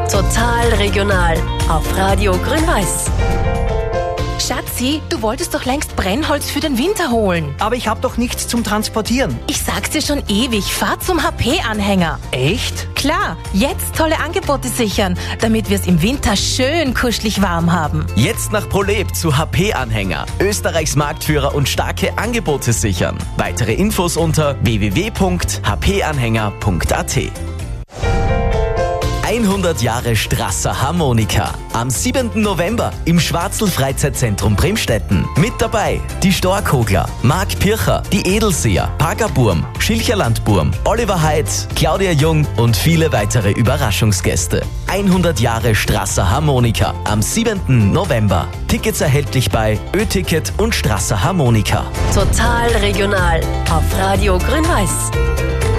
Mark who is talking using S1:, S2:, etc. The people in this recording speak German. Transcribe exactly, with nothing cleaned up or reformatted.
S1: Total regional auf Radio Grün-Weiß.
S2: Schatzi, du wolltest doch längst Brennholz für den Winter holen.
S3: Aber ich habe doch nichts zum Transportieren.
S2: Ich sag's dir schon ewig, fahr zum H P-Anhänger.
S3: Echt?
S2: Klar, jetzt tolle Angebote sichern, damit wir es im Winter schön kuschelig warm haben.
S4: Jetzt nach ProLab zu H P-Anhänger. Österreichs Marktführer und starke Angebote sichern. Weitere Infos unter w w w punkt h p anhänger punkt a t. hundert Jahre Strasser Harmonika. Am siebenten November im Schwarzl Freizeitzentrum Bremstetten. Mit dabei die Storkogler, Marc Pircher, die Edelseher, Pagaburm, Schilcherlandburm, Oliver Heitz, Claudia Jung und viele weitere Überraschungsgäste. hundert Jahre Strasser Harmonika am siebenten November. Tickets erhältlich bei Ö-Ticket und Strasser Harmonika.
S1: Total regional auf Radio Grün-Weiß.